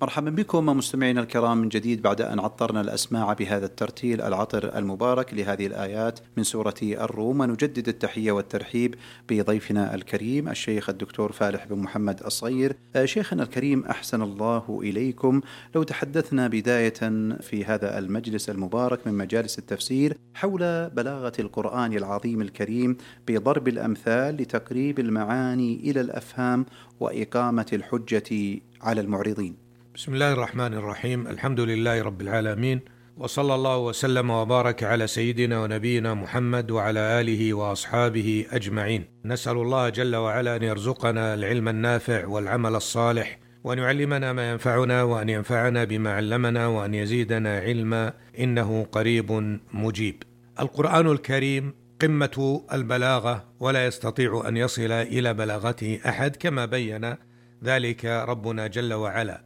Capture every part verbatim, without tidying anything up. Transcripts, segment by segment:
مرحبا بكم مستمعينا الكرام من جديد بعد أن عطرنا الأسماع بهذا الترتيل العطر المبارك لهذه الآيات من سورة الروم. ونجدد التحية والترحيب بضيفنا الكريم الشيخ الدكتور فالح بن محمد الصغير. شيخنا الكريم أحسن الله إليكم، لو تحدثنا بداية في هذا المجلس المبارك من مجالس التفسير حول بلاغة القرآن العظيم الكريم بضرب الأمثال لتقريب المعاني إلى الأفهام وإقامة الحجة على المعرضين. بسم الله الرحمن الرحيم. الحمد لله رب العالمين، وصلى الله وسلم وبارك على سيدنا ونبينا محمد وعلى آله وأصحابه أجمعين. نسأل الله جل وعلا أن يرزقنا العلم النافع والعمل الصالح، وأن يعلمنا ما ينفعنا، وأن ينفعنا بما علمنا، وأن يزيدنا علما، إنه قريب مجيب. القرآن الكريم قمة البلاغة، ولا يستطيع أن يصل إلى بلاغته أحد، كما بين ذلك ربنا جل وعلا.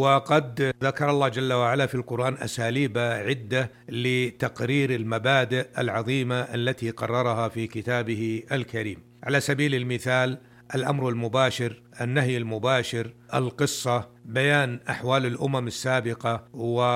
وقد ذكر الله جل وعلا في القرآن أساليب عدة لتقرير المبادئ العظيمة التي قررها في كتابه الكريم. على سبيل المثال الأمر المباشر، النهي المباشر، القصة، بيان أحوال الأمم السابقة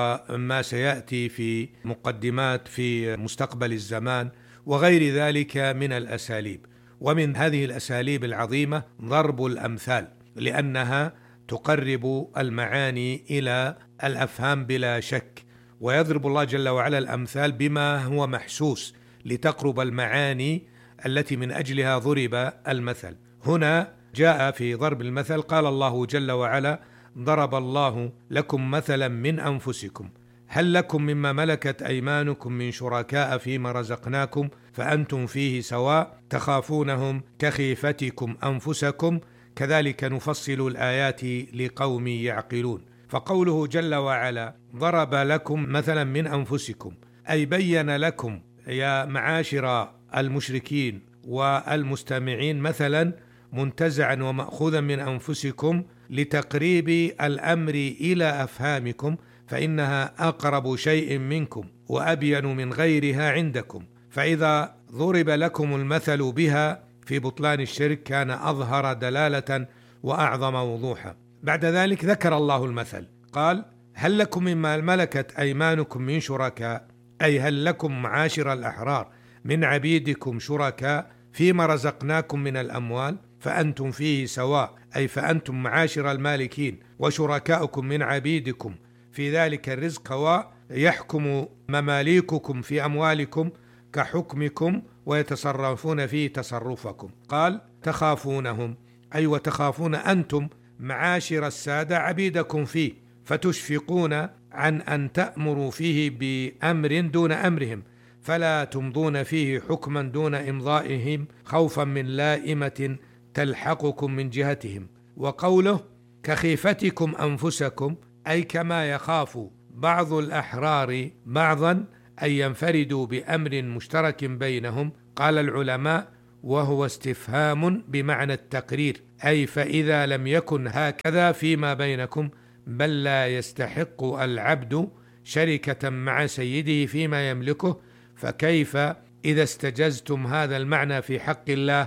وما سيأتي في مقدمات في مستقبل الزمان، وغير ذلك من الأساليب. ومن هذه الأساليب العظيمة ضرب الأمثال، لأنها تقرب المعاني إلى الأفهام بلا شك. ويضرب الله جل وعلا الأمثال بما هو محسوس لتقرب المعاني التي من أجلها ضرب المثل. هنا جاء في ضرب المثل قال الله جل وعلا: ضرب الله لكم مثلا من أنفسكم هل لكم مما ملكت أيمانكم من شركاء فيما رزقناكم فأنتم فيه سواء تخافونهم كخيفتكم أنفسكم كذلك نفصل الآيات لقوم يعقلون. فقوله جل وعلا ضرب لكم مثلا من أنفسكم، أي بين لكم يا معاشر المشركين والمستمعين مثلا منتزعا ومأخوذا من أنفسكم لتقريب الأمر إلى أفهامكم، فإنها أقرب شيء منكم وأبين من غيرها عندكم. فإذا ضرب لكم المثل بها في بطلان الشرك كان أظهر دلالة وأعظم وضوحا. بعد ذلك ذكر الله المثل قال: هل لكم مما ملكت أيمانكم من شركاء، أي هل لكم معاشر الأحرار من عبيدكم شركاء فيما رزقناكم من الأموال فأنتم فيه سواء، أي فأنتم معاشر المالكين وشركاؤكم من عبيدكم في ذلك الرزق، ويحكم مماليككم في أموالكم كحكمكم ويتصرفون فيه تصرفكم. قال: تخافونهم، أي وتخافون أنتم معاشر السادة عبيدكم فيه، فتشفقون عن أن تأمروا فيه بأمر دون أمرهم، فلا تمضون فيه حكما دون إمضائهم خوفا من لائمة تلحقكم من جهتهم. وقوله كخيفتكم أنفسكم، أي كما يخاف بعض الأحرار بعضا أن ينفردوا بأمر مشترك بينهم. قال العلماء وهو استفهام بمعنى التقرير، أي فإذا لم يكن هكذا فيما بينكم بل لا يستحق العبد شركة مع سيده فيما يملكه، فكيف إذا استجزتم هذا المعنى في حق الله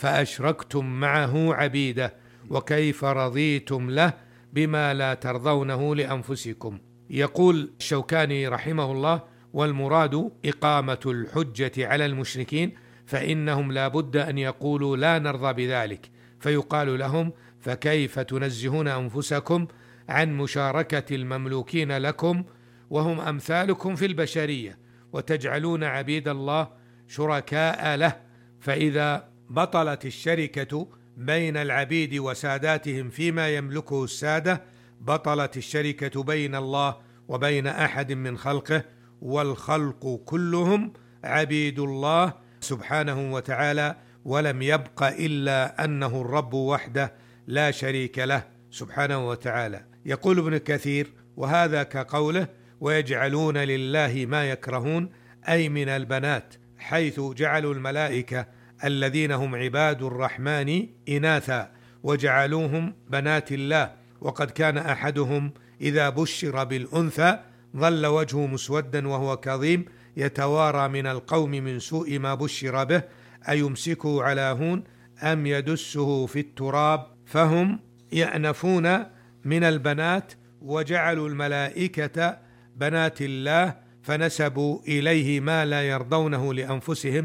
فأشركتم معه عبيده، وكيف رضيتم له بما لا ترضونه لأنفسكم. يقول الشوكاني رحمه الله: والمراد إقامة الحجة على المشركين، فإنهم لا بد أن يقولوا لا نرضى بذلك، فيقال لهم: فكيف تنزهون أنفسكم عن مشاركة المملوكين لكم وهم أمثالكم في البشرية، وتجعلون عبيد الله شركاء له؟ فإذا بطلت الشركة بين العبيد وساداتهم فيما يملكه السادة، بطلت الشركة بين الله وبين أحد من خلقه، والخلق كلهم عبيد الله سبحانه وتعالى، ولم يبق إلا أنه الرب وحده لا شريك له سبحانه وتعالى. يقول ابن كثير: وهذا كقوله: ويجعلون لله ما يكرهون، أي من البنات، حيث جعلوا الملائكة الذين هم عباد الرحمن إناثا وجعلوهم بنات الله، وقد كان أحدهم إذا بشر بالأنثى ظل وجهه مسودا وهو كظيم يتوارى من القوم من سوء ما بشر به، أيمسكه على هون أم يدسه في التراب، فهم يأنفون من البنات وجعلوا الملائكة بنات الله فنسبوا إليه ما لا يرضونه لأنفسهم،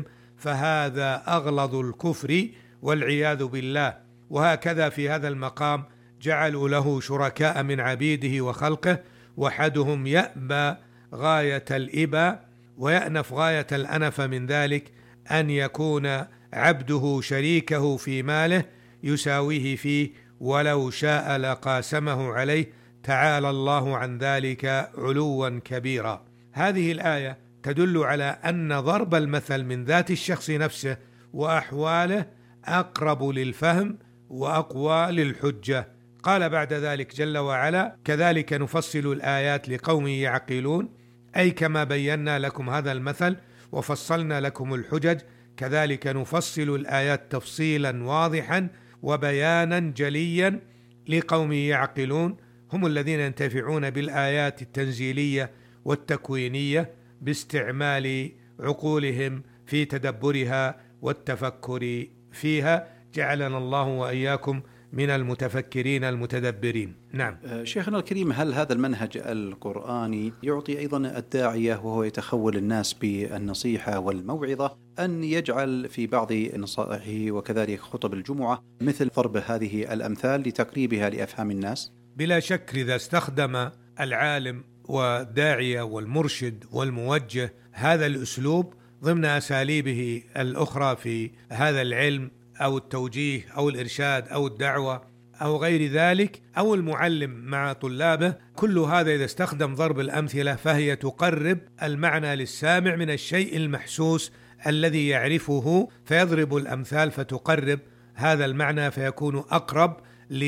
فهذا أغلظ الكفر والعياذ بالله. وهكذا في هذا المقام جعلوا له شركاء من عبيده وخلقه، وحدهم يأبى غاية الإبى ويأنف غاية الأنف من ذلك أن يكون عبده شريكه في ماله يساويه فيه ولو شاء لقاسمه عليه، تعالى الله عن ذلك علوا كبيرا. هذه الآية تدل على أن ضرب المثل من ذات الشخص نفسه وأحواله أقرب للفهم وأقوى للحجة. قال بعد ذلك جل وعلا: كذلك نفصل الآيات لقوم يعقلون، أي كما بينا لكم هذا المثل وفصلنا لكم الحجج، كذلك نفصل الآيات تفصيلا واضحا وبيانا جليا لقوم يعقلون، هم الذين ينتفعون بالآيات التنزيلية والتكوينية باستعمال عقولهم في تدبرها والتفكر فيها. جعلنا الله وإياكم من المتفكرين المتدبرين. نعم. شيخنا الكريم، هل هذا المنهج القرآني يعطي أيضا الداعية وهو يتخول الناس بالنصيحة والموعظة أن يجعل في بعض نصائحه وكذلك خطب الجمعة مثل ضرب هذه الأمثال لتقريبها لأفهام الناس؟ بلا شك، إذا استخدم العالم والداعية والمرشد والموجه هذا الأسلوب ضمن أساليبه الأخرى في هذا العلم أو التوجيه أو الإرشاد أو الدعوة أو غير ذلك، أو المعلم مع طلابه، كل هذا إذا استخدم ضرب الأمثلة فهي تقرب المعنى للسامع من الشيء المحسوس الذي يعرفه، فيضرب الأمثال فتقرب هذا المعنى فيكون أقرب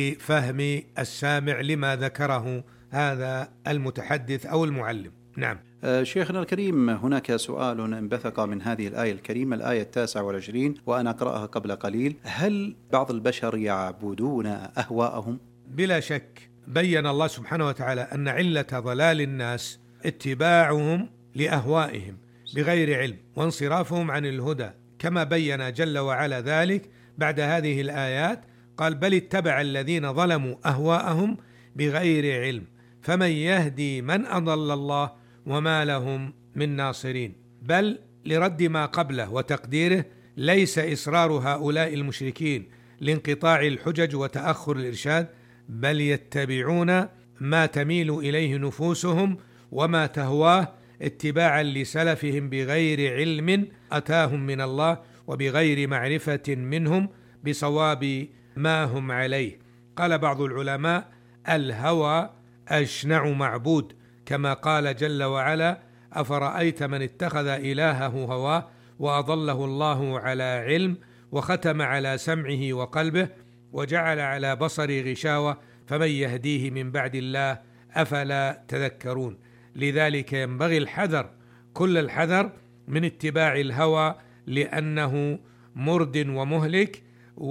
لفهم السامع لما ذكره هذا المتحدث أو المعلم. نعم. شيخنا الكريم، هناك سؤال انبثق من هذه الآية الكريمة، الآية التاسعة والعشرين وأنا أقرأها قبل قليل: هل بعض البشر يعبدون أهواءهم؟ بلا شك بيّن الله سبحانه وتعالى أن علة ضلال الناس اتباعهم لأهوائهم بغير علم وانصرافهم عن الهدى، كما بيّن جل وعلا ذلك بعد هذه الآيات. قال: بل اتبع الذين ظلموا أهواءهم بغير علم فمن يهدي من أضل الله وما لهم من ناصرين. بل لرد ما قبله وتقديره: ليس إصرار هؤلاء المشركين لانقطاع الحجج وتأخر الإرشاد، بل يتبعون ما تميل إليه نفوسهم وما تهواه اتباعا لسلفهم بغير علم أتاهم من الله وبغير معرفة منهم بصواب ما هم عليه. قال بعض العلماء: الهوى أشنع معبود، كما قال جل وعلا: أفرأيت من اتخذ إلهه هواه وأضله الله على علم وختم على سمعه وقلبه وجعل على بصره غشاوة فمن يهديه من بعد الله أفلا تذكرون. لذلك ينبغي الحذر، كل الحذر من اتباع الهوى، لأنه مرد ومهلك،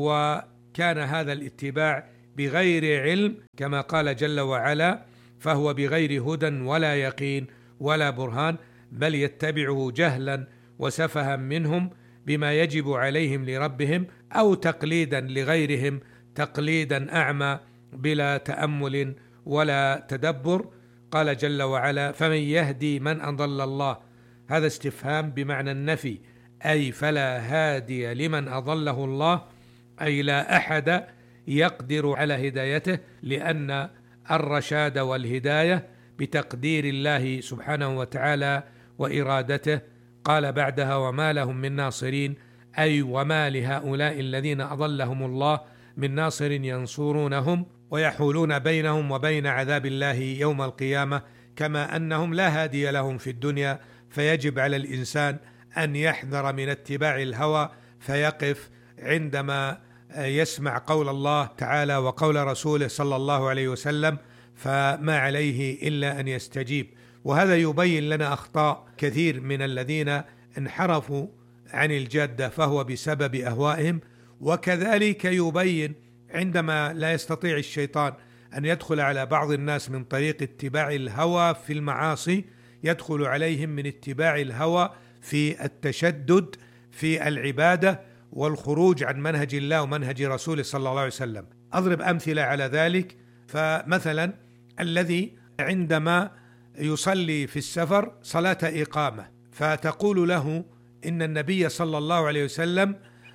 وكان هذا الاتباع بغير علم كما قال جل وعلا: فهو بغير هدى ولا يقين ولا برهان، بل يتبعه جهلا وسفها منهم بما يجب عليهم لربهم، أو تقليدا لغيرهم تقليدا أعمى بلا تأمل ولا تدبر. قال جل وعلا: فمن يهدي من أضل الله، هذا استفهام بمعنى النفي، أي فلا هادي لمن أضله الله، أي لا أحد يقدر على هدايته، لأن الرشاد والهداية بتقدير الله سبحانه وتعالى وإرادته. قال بعدها: وما لهم من ناصرين، أي وما لهؤلاء الذين أضلهم الله من ناصر ينصرونهم ويحولون بينهم وبين عذاب الله يوم القيامة، كما أنهم لا هادي لهم في الدنيا. فيجب على الإنسان أن يحذر من اتباع الهوى، فيقف عندما يسمع قول الله تعالى وقول رسوله صلى الله عليه وسلم، فما عليه إلا أن يستجيب. وهذا يبين لنا أخطاء كثير من الذين انحرفوا عن الجادة، فهو بسبب أهوائهم. وكذلك يبين عندما لا يستطيع الشيطان أن يدخل على بعض الناس من طريق اتباع الهوى في المعاصي، يدخل عليهم من اتباع الهوى في التشدد في العبادة والخروج عن منهج الله ومنهج رسوله صلى الله عليه وسلم. أضرب أمثلة على ذلك. فمثلا الذي عندما يصلي في السفر صلاة إقامة، فتقول له إن النبي صلى الله عليه وسلم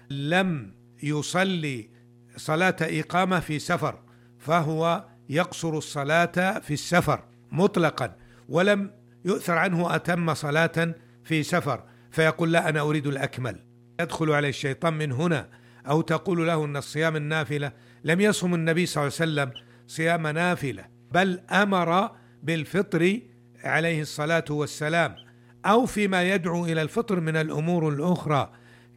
لم يصلي صلاة إقامة في سفر، فهو يقصر الصلاة في السفر مطلقا، ولم يؤثر عنه أتم صلاة في سفر، فيقول لا أنا أريد الأكمل. يدخل عليه الشيطان من هنا. أو تقول له أن الصيام النافلة لم يصم النبي صلى الله عليه وسلم صيام نافلة، بل أمر بالفطر عليه الصلاة والسلام، أو فيما يدعو إلى الفطر من الأمور الأخرى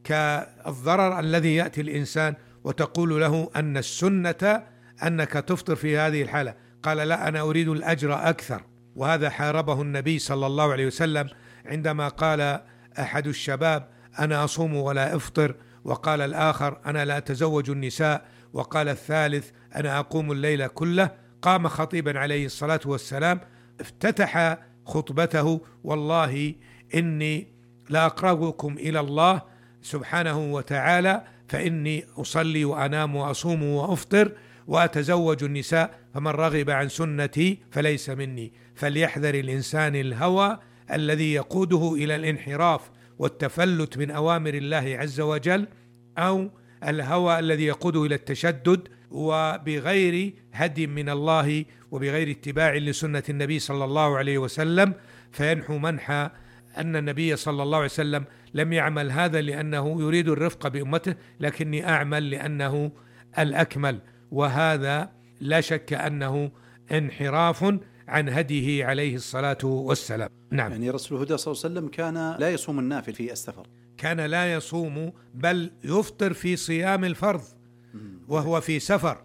كالضرر الذي يأتي الإنسان، وتقول له أن السنة أنك تفطر في هذه الحالة. قال لا أنا أريد الأجر أكثر. وهذا حاربه النبي صلى الله عليه وسلم عندما قال أحد الشباب أنا أصوم ولا أفطر، وقال الآخر أنا لا أتزوج النساء، وقال الثالث أنا أقوم الليل كله. قام خطيبا عليه الصلاة والسلام افتتح خطبته والله إني لأقربكم إلى الله سبحانه وتعالى، فإني أصلي وأنام وأصوم وأفطر وأتزوج النساء، فمن رغب عن سنتي فليس مني. فليحذر الإنسان الهوى الذي يقوده إلى الانحراف والتفلت من أوامر الله عز وجل، أو الهوى الذي يقوده إلى التشدد وبغير هدي من الله وبغير اتباع لسنة النبي صلى الله عليه وسلم، فينحو منحى أن النبي صلى الله عليه وسلم لم يعمل هذا لأنه يريد الرفق بأمته، لكني أعمل لأنه الأكمل. وهذا لا شك أنه انحراف عن هديه عليه الصلاة والسلام. نعم. يعني رسول الهدى صلى الله عليه وسلم كان لا يصوم النافل في السفر، كان لا يصوم بل يفطر في صيام الفرض وهو في سفر.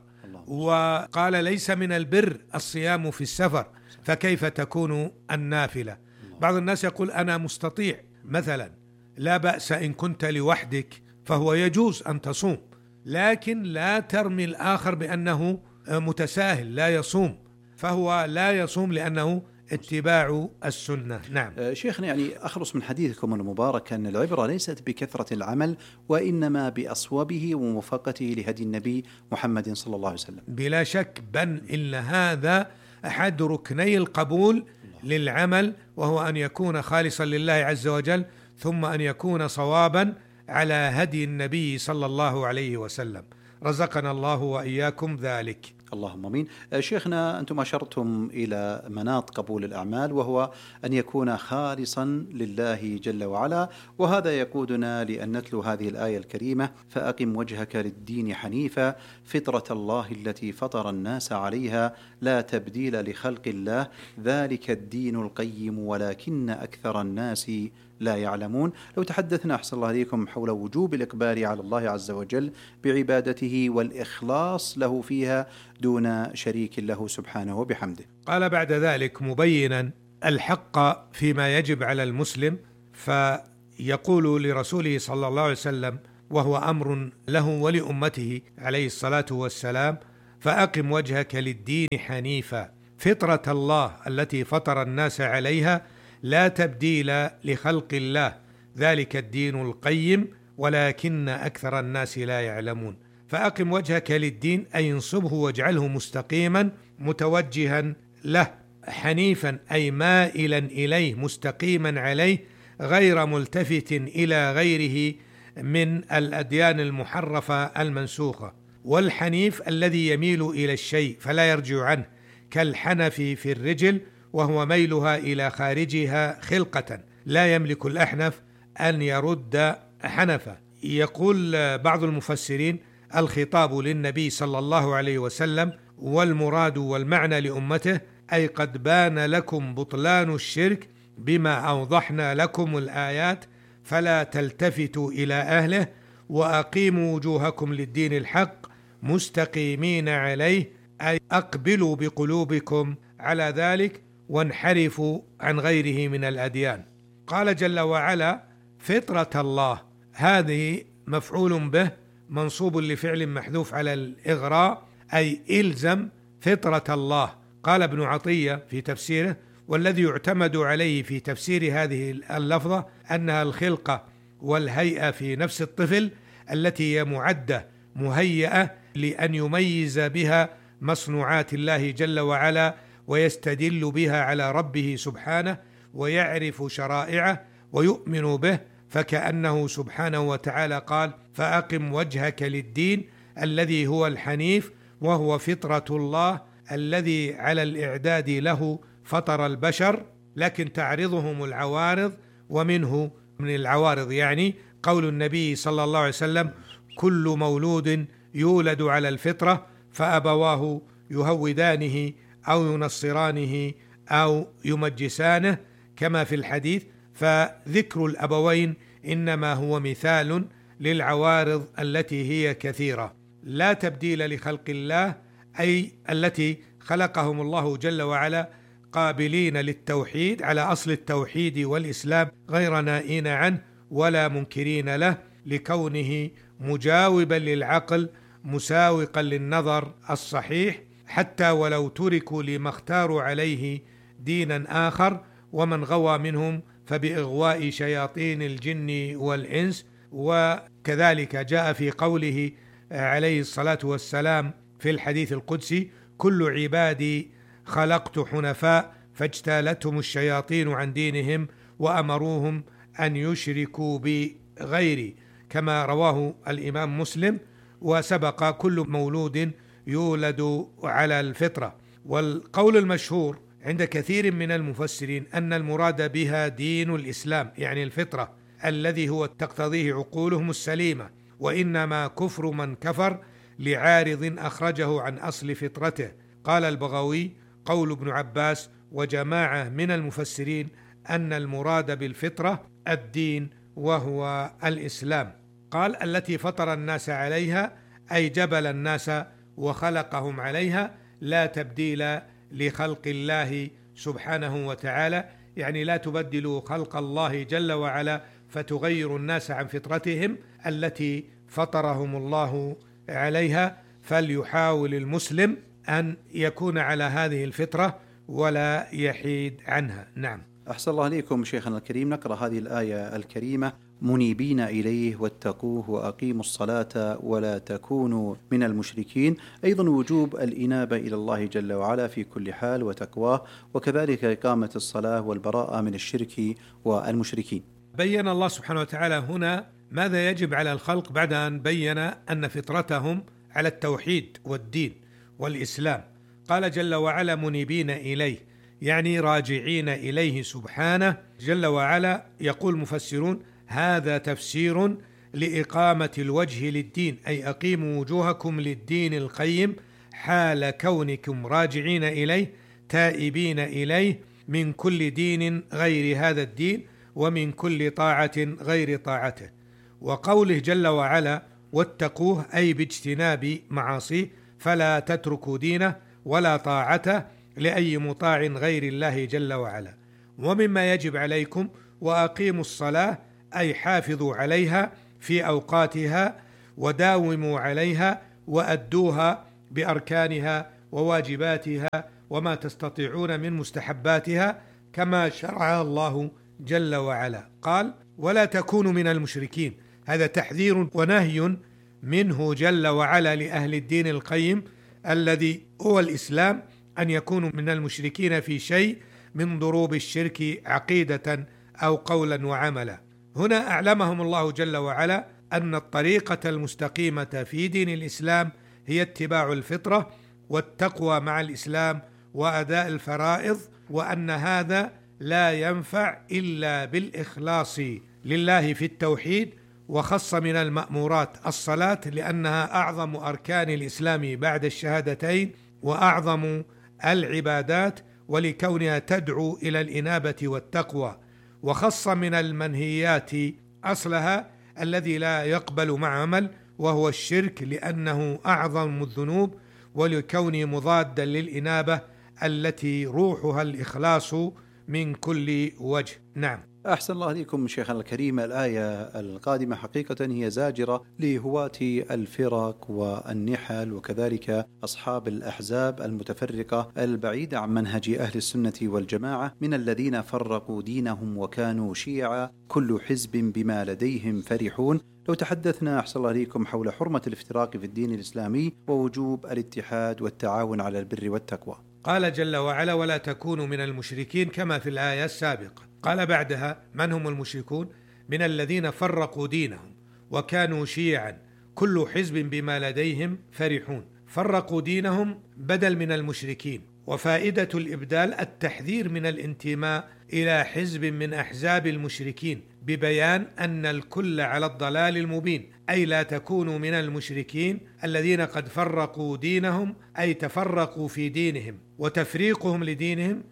وقال ليس من البر الصيام في السفر، فكيف تكون النافلة؟ بعض الناس يقول أنا مستطيع مثلا، لا بأس إن كنت لوحدك فهو يجوز أن تصوم، لكن لا ترمي الآخر بأنه متساهل لا يصوم، فهو لا يصوم لأنه اتباع السنة. نعم. شيخنا، يعني أخلص من حديثكم المبارك أن العبرة ليست بكثرة العمل وإنما بأصوبه وموافقته لهدي النبي محمد صلى الله عليه وسلم. بلا شك، بل إن هذا أحد ركني القبول للعمل، وهو أن يكون خالصا لله عز وجل، ثم أن يكون صوابا على هدي النبي صلى الله عليه وسلم. رزقنا الله وإياكم ذلك. اللهم امين. شيخنا، انتم اشرتم الى مناط قبول الاعمال، وهو ان يكون خالصا لله جل وعلا، وهذا يقودنا لان نتلو هذه الايه الكريمه: فاقم وجهك للدين حنيفا فطره الله التي فطر الناس عليها لا تبديل لخلق الله ذلك الدين القيم ولكن اكثر الناس لا يعلمون. لو تحدثنا أحسن الله عليكم حول وجوب الإقبال على الله عز وجل بعبادته والإخلاص له فيها دون شريك له سبحانه وبحمده. قال بعد ذلك مبينا الحق فيما يجب على المسلم، فيقول لرسوله صلى الله عليه وسلم وهو أمر له ولأمته عليه الصلاة والسلام: فأقم وجهك للدين حنيفا فطرة الله التي فطر الناس عليها لا تبديل لخلق الله ذلك الدين القيم ولكن أكثر الناس لا يعلمون. فأقم وجهك للدين أي انصبه واجعله مستقيما متوجها له، حنيفا أي مائلا إليه مستقيما عليه غير ملتفت إلى غيره من الأديان المحرفة المنسوخة. والحنيف الذي يميل إلى الشيء فلا يرجع عنه، كالحنف في الرجل وهو ميلها إلى خارجها خلقة، لا يملك الأحنف أن يرد حنفه. يقول بعض المفسرين: الخطاب للنبي صلى الله عليه وسلم، والمراد والمعنى لأمته أي قد بان لكم بطلان الشرك بما أوضحنا لكم الآيات فلا تلتفتوا إلى أهله، وأقيموا وجوهكم للدين الحق مستقيمين عليه أي أقبلوا بقلوبكم على ذلك وانحرفوا عن غيره من الأديان. قال جل وعلا: فطرة الله، هذه مفعول به منصوب لفعل محذوف على الإغراء أي إلزم فطرة الله. قال ابن عطية في تفسيره: والذي يعتمد عليه في تفسير هذه اللفظة أنها الخلقة والهيئة في نفس الطفل التي هي معدة مهيئة لأن يميز بها مصنوعات الله جل وعلا ويستدل بها على ربه سبحانه ويعرف شرائعه ويؤمن به، فكأنه سبحانه وتعالى قال: فأقم وجهك للدين الذي هو الحنيف وهو فطرة الله الذي على الإعداد له فطر البشر. لكن تعرضهم العوارض، ومنه من العوارض يعني قول النبي صلى الله عليه وسلم: كل مولود يولد على الفطرة فأبواه يهودانه أو ينصرانه أو يمجسانه، كما في الحديث. فذكر الأبوين إنما هو مثال للعوارض التي هي كثيرة. لا تبديل لخلق الله، أي التي خلقهم الله جل وعلا قابلين للتوحيد على أصل التوحيد والإسلام، غير نائين عنه ولا منكرين له، لكونه مجاوبا للعقل مساوقا للنظر الصحيح، حتى ولو تركوا لما اختاروا عليه دينا آخر. ومن غوى منهم فبإغواء شياطين الجن والإنس. وكذلك جاء في قوله عليه الصلاة والسلام في الحديث القدسي: كل عبادي خلقت حنفاء فاجتالتهم الشياطين عن دينهم وأمروهم أن يشركوا بغيري، كما رواه الإمام مسلم. وسبق: كل مولود يولد على الفطرة. والقول المشهور عند كثير من المفسرين أن المراد بها دين الإسلام، يعني الفطرة الذي هو تقتضيه عقولهم السليمة، وإنما كفر من كفر لعارض أخرجه عن أصل فطرته. قال البغوي: قول ابن عباس وجماعة من المفسرين أن المراد بالفطرة الدين وهو الإسلام. قال: التي فطر الناس عليها، أي جبل الناس وخلقهم عليها، لا تبديل لخلق الله سبحانه وتعالى، يعني لا تبدلوا خلق الله جل وعلا فتغير الناس عن فطرتهم التي فطرهم الله عليها. فليحاول المسلم أن يكون على هذه الفطرة ولا يحيد عنها. نعم. أحسن الله عليكم شيخنا الكريم. نقرأ هذه الآية الكريمة: منيبين إليه واتقوه وأقيموا الصلاة ولا تكونوا من المشركين. أيضا وجوب الإنابة إلى الله جل وعلا في كل حال وتقواه، وكذلك إقامة الصلاة والبراءة من الشرك والمشركين. بين الله سبحانه وتعالى هنا ماذا يجب على الخلق بعد أن بين أن فطرتهم على التوحيد والدين والإسلام. قال جل وعلا: منيبين إليه، يعني راجعين إليه سبحانه جل وعلا. يقول مفسرون: هذا تفسير لإقامة الوجه للدين، أي أقيموا وجوهكم للدين القيم حال كونكم راجعين إليه تائبين إليه من كل دين غير هذا الدين ومن كل طاعة غير طاعته. وقوله جل وعلا: واتقوه، أي باجتناب معاصيه، فلا تتركوا دينه ولا طاعته لأي مطاع غير الله جل وعلا. ومما يجب عليكم: وأقيموا الصلاة، أي حافظوا عليها في أوقاتها وداوموا عليها وأدوها بأركانها وواجباتها وما تستطيعون من مستحباتها كما شرع الله جل وعلا. قال: ولا تكونوا من المشركين. هذا تحذير ونهي منه جل وعلا لأهل الدين القيم الذي هو الإسلام أن يكونوا من المشركين في شيء من ضروب الشرك عقيدة أو قولا وعملا. هنا أعلمهم الله جل وعلا أن الطريقة المستقيمة في دين الإسلام هي اتباع الفطرة والتقوى مع الإسلام وأداء الفرائض، وأن هذا لا ينفع إلا بالإخلاص لله في التوحيد. وخص من المأمورات الصلاة لأنها أعظم أركان الإسلام بعد الشهادتين وأعظم العبادات، ولكونها تدعو إلى الإنابة والتقوى. وخص من المنهيات أصلها الذي لا يقبل مع عمل وهو الشرك، لأنه أعظم الذنوب، ولكونه مضادا للإنابة التي روحها الإخلاص من كل وجه. نعم. أحسن الله عليكم شيخنا الكريم. الآية القادمة حقيقة هي زاجرة لهواة الفرق والنحل وكذلك أصحاب الأحزاب المتفرقة البعيدة عن منهج أهل السنة والجماعة، من الذين فرقوا دينهم وكانوا شيعا كل حزب بما لديهم فرحون. لو تحدثنا أحسن الله عليكم حول حرمة الافتراق في الدين الإسلامي ووجوب الاتحاد والتعاون على البر والتقوى. قال جل وعلا: ولا تكونوا من المشركين كما في الآية السابقة. قال بعدها: من هم المشركون؟ من الذين فرقوا دينهم وكانوا شيعا كل حزب بما لديهم فرحون. فرقوا دينهم بدل من المشركين، وفائدة الإبدال التحذير من الانتماء إلى حزب من أحزاب المشركين ببيان أن الكل على الضلال المبين، أي لا تكونوا من المشركين الذين قد فرقوا دينهم، أي تفرقوا في دينهم، وتفريقهم لدينهم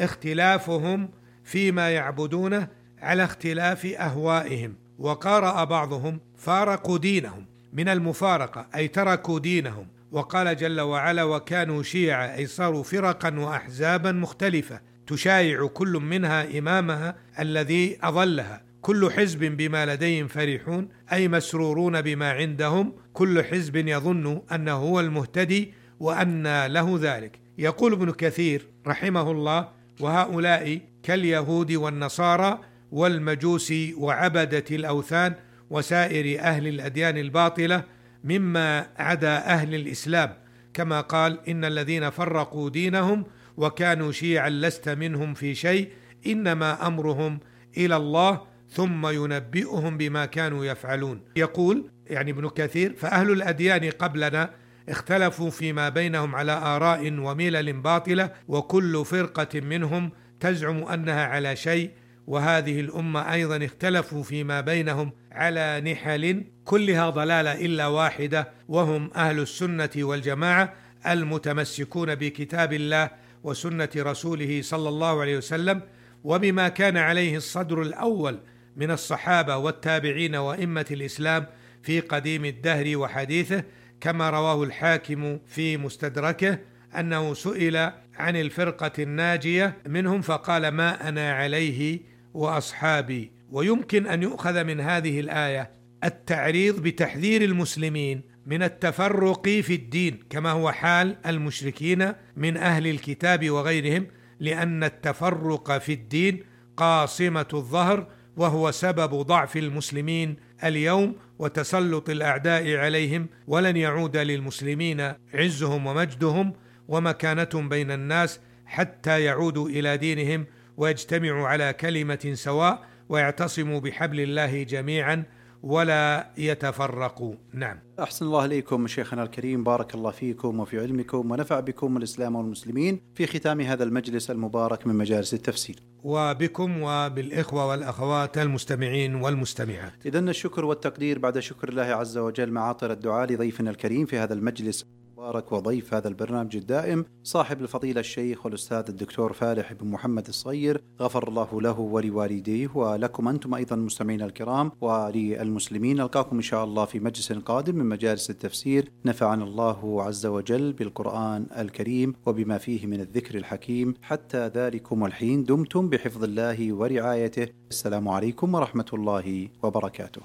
اختلافهم فيما يعبدونه على اختلاف أهوائهم. وقارأ بعضهم: فارقوا دينهم من المفارقة، أي تركوا دينهم. وقال جل وعلا: وكانوا شيعا، أي صاروا فرقا وأحزابا مختلفة تشايع كل منها إمامها الذي أضلها. كل حزب بما لديهم فرحون، أي مسرورون بما عندهم، كل حزب يظن أنه هو المهتدي وأن له ذلك. يقول ابن كثير رحمه الله: وهؤلاء كاليهود والنصارى والمجوس وعبدة الأوثان وسائر أهل الأديان الباطلة مما عدا أهل الإسلام، كما قال: إن الذين فرقوا دينهم وكانوا شيعا لست منهم في شيء، إنما أمرهم إلى الله ثم ينبئهم بما كانوا يفعلون. يقول يعني ابن كثير: فأهل الأديان قبلنا اختلفوا فيما بينهم على آراء وملل باطلة، وكل فرقة منهم تزعم أنها على شيء، وهذه الأمة أيضا اختلفوا فيما بينهم على نحل كلها ضلالة إلا واحدة، وهم أهل السنة والجماعة المتمسكون بكتاب الله وسنة رسوله صلى الله عليه وسلم، وبما كان عليه الصدر الأول من الصحابة والتابعين وإمة الإسلام في قديم الدهر وحديثه، كما رواه الحاكم في مستدركه أنه سئل عن الفرقة الناجية منهم فقال: ما أنا عليه وأصحابي. ويمكن أن يؤخذ من هذه الآية التعريض بتحذير المسلمين من التفرق في الدين، كما هو حال المشركين من أهل الكتاب وغيرهم، لأن التفرق في الدين قاصمة الظهر، وهو سبب ضعف المسلمين اليوم وتسلط الأعداء عليهم، ولن يعود للمسلمين عزهم ومجدهم ومكانتهم بين الناس حتى يعودوا إلى دينهم ويجتمعوا على كلمة سواء ويعتصموا بحبل الله جميعا ولا يتفرقوا. نعم. أحسن الله إليكم شيخنا الكريم، بارك الله فيكم وفي علمكم ونفع بكم الإسلام والمسلمين في ختام هذا المجلس المبارك من مجالس التفسير، وبكم وبالإخوة والأخوات المستمعين والمستمعات. إذن الشكر والتقدير بعد شكر الله عز وجل معاطر الدعاء لضيفنا الكريم في هذا المجلس المبارك وضيف هذا البرنامج الدائم صاحب الفضيلة الشيخ والأستاذ الدكتور فالح بن محمد الصغير، غفر الله له ولوالديه ولكم أنتم أيضا المستمعين الكرام وللمسلمين. نلقاكم إن شاء الله في مجلس قادم من مجالس التفسير، نفعنا الله عز وجل بالقرآن الكريم وبما فيه من الذكر الحكيم. حتى ذلكم الحين دمتم بحفظ الله ورعايته. السلام عليكم ورحمة الله وبركاته.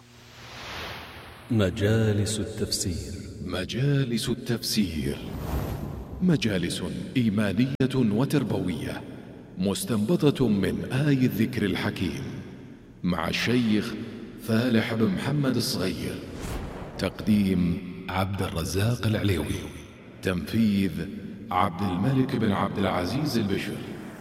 مجالس التفسير. مجالس التفسير مجالس إيمانية وتربوية مستنبطة من آي الذكر الحكيم مع الشيخ فالح بن محمد الصغير. تقديم عبد الرزاق العليوي. تنفيذ عبد الملك بن عبد العزيز البشر.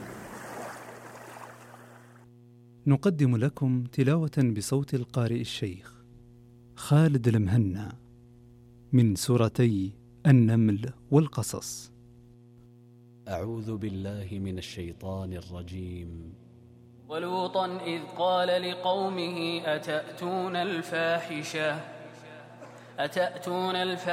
نقدم لكم تلاوة بصوت القارئ الشيخ خالد المهنا من سورتي النمل والقصص. أعوذ بالله من الشيطان الرجيم. ولوطا إذ قال لقومه أتأتون الفاحشة أتأتون الفاحشة